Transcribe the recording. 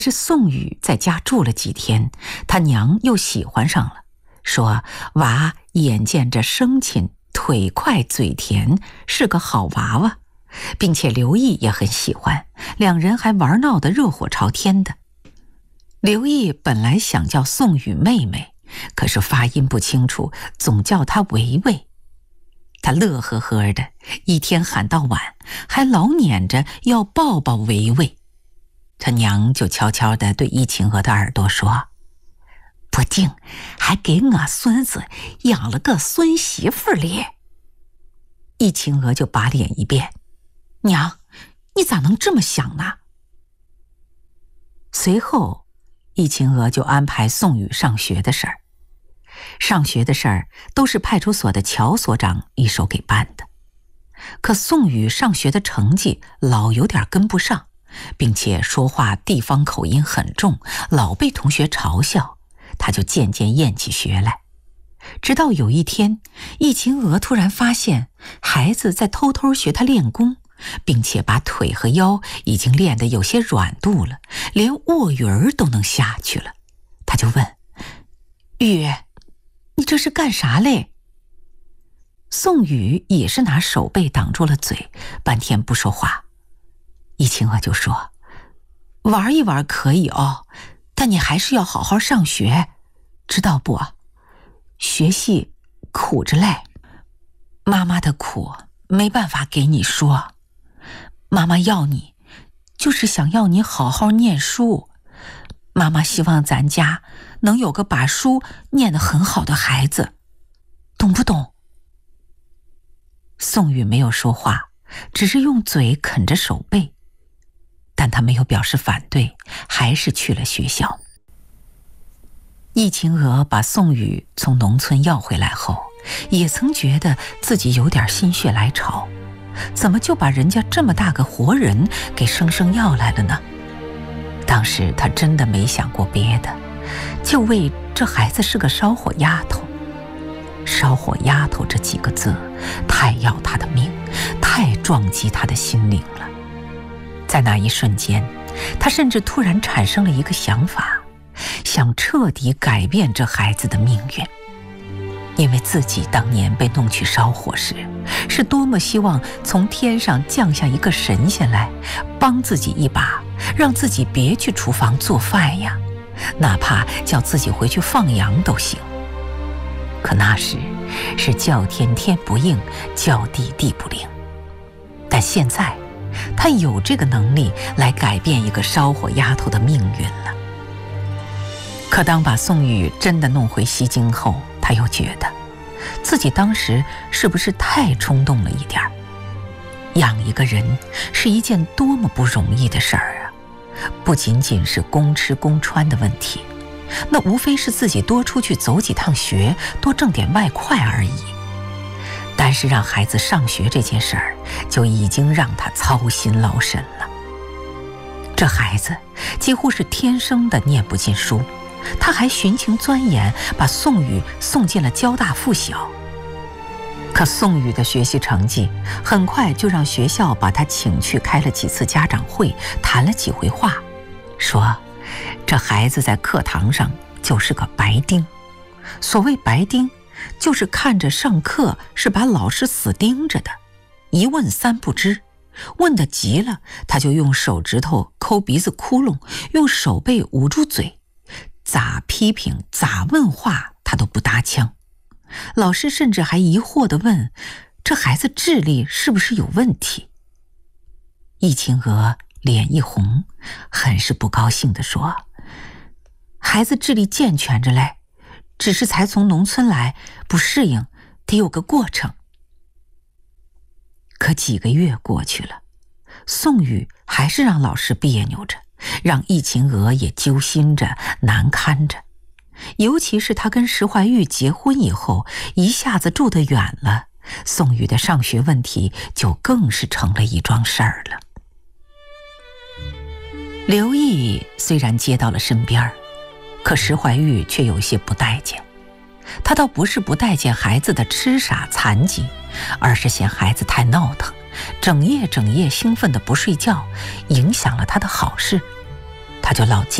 是宋宇在家住了几天，他娘又喜欢上了，说娃眼见着生亲，腿快嘴甜，是个好娃娃，并且刘毅也很喜欢，两人还玩闹得热火朝天的。刘毅本来想叫宋宇妹妹，可是发音不清楚，总叫她维维。他乐呵呵的，一天喊到晚，还老撵着要抱抱维维。他娘就悄悄地对易晴娥的耳朵说：“不定还给我孙子养了个孙媳妇咧。”易晴娥就把脸一变：“娘，你咋能这么想呢？”随后，易晴娥就安排宋宇上学的事儿。上学的事儿都是派出所的乔所长一手给办的，可宋宇上学的成绩老有点跟不上，并且说话地方口音很重，老被同学嘲笑，他就渐渐厌起学来。直到有一天，易晴娥突然发现孩子在偷偷学他练功，并且把腿和腰已经练得有些软度了，连卧云儿都能下去了。他就问：“宇，你这是干啥嘞？”宋宇也是拿手背挡住了嘴，半天不说话。易晴娥就说：“玩一玩可以哦，但你还是要好好上学，知道不？学习苦着嘞，妈妈的苦没办法给你说。妈妈要你，就是想要你好好念书。妈妈希望咱家能有个把书念得很好的孩子，懂不懂？”宋宇没有说话，只是用嘴啃着手背，但他没有表示反对，还是去了学校。易晴娥把宋宇从农村要回来后，也曾觉得自己有点心血来潮，怎么就把人家这么大个活人给生生要来了呢？当时他真的没想过别的，就为这孩子是个烧火丫头。烧火丫头这几个字太要他的命，太撞击他的心灵了。在那一瞬间，他甚至突然产生了一个想法，想彻底改变这孩子的命运。因为自己当年被弄去烧火时，是多么希望从天上降下一个神仙来，帮自己一把，让自己别去厨房做饭呀，哪怕叫自己回去放羊都行。可那时是叫天天不应，叫地地不灵。但现在他有这个能力来改变一个烧火丫头的命运了。可当把宋宇真的弄回西京后，他又觉得自己当时是不是太冲动了一点儿？养一个人是一件多么不容易的事儿啊！不仅仅是供吃供穿的问题，那无非是自己多出去走几趟学，多挣点外快而已。但是让孩子上学这件事儿，就已经让他操心劳神了。这孩子几乎是天生的念不进书，他还徇情钻研，把宋宇送进了交大附小。可宋宇的学习成绩很快就让学校把他请去开了几次家长会，谈了几回话，说这孩子在课堂上就是个白丁。所谓白丁，就是看着上课是把老师死盯着的，一问三不知，问得急了，他就用手指头抠鼻子窟窿，用手背捂住嘴，咋批评咋问话他都不搭腔。老师甚至还疑惑地问，这孩子智力是不是有问题？易晴娥脸一红，很是不高兴地说：“孩子智力健全着嘞，只是才从农村来，不适应，得有个过程。”可几个月过去了，宋宇还是让老师别扭着，让易晴娥也揪心着，难堪着。尤其是他跟石怀玉结婚以后，一下子住得远了，宋宇的上学问题就更是成了一桩事儿了。刘毅虽然接到了身边，可石怀玉却有些不待见。他倒不是不待见孩子的痴傻残疾，而是嫌孩子太闹腾，整夜兴奋的不睡觉，影响了他的好事。他他就落